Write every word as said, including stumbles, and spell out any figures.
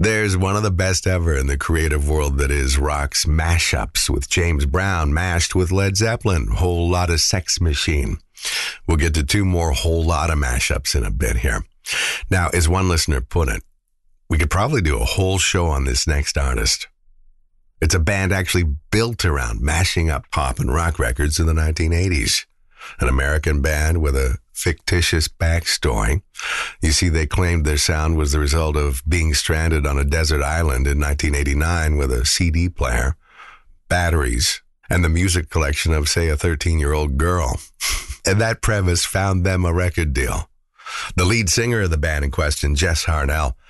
There's one of the best ever in the creative world that is rock's mashups with James Brown mashed with Led Zeppelin, Whole Lotta Sex Machine. We'll get to two more whole lot of mashups in a bit here. Now, as one listener put it, we could probably do a whole show on this next artist. It's a band actually built around mashing up pop and rock records in the nineteen eighties. An American band with a fictitious backstory. You see, they claimed their sound was the result of being stranded on a desert island in nineteen eighty-nine with a C D player, batteries, and the music collection of, say, a thirteen-year-old girl. And that premise found them a record deal. The lead singer of the band in question, Jess Harnell,